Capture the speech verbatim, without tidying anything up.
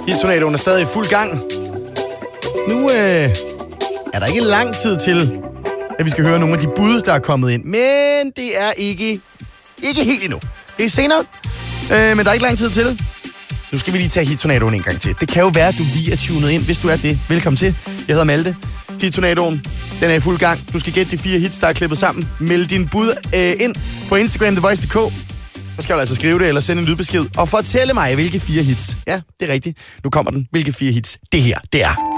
Hit-tornadoen er stadig i fuld gang. Nu øh, er der ikke lang tid til, at vi skal høre nogle af de bud, der er kommet ind. Men det er ikke, ikke helt endnu. Det er senere, øh, men der er ikke lang tid til. Nu skal vi lige tage Hit-tornadoen en gang til. Det kan jo være, at du lige er tunet ind. Hvis du er det, velkommen til. Jeg hedder Malte. Hit-tornadoen, den er i fuld gang. Du skal gætte de fire hits, der er klippet sammen. Meld din bud øh, ind på Instagram, The Voice punktum d k. Der skal du altså skrive det, eller sende en lydbesked. Og fortælle mig, hvilke fire hits. Ja, det er rigtigt. Nu kommer den. Hvilke fire hits det her, det er.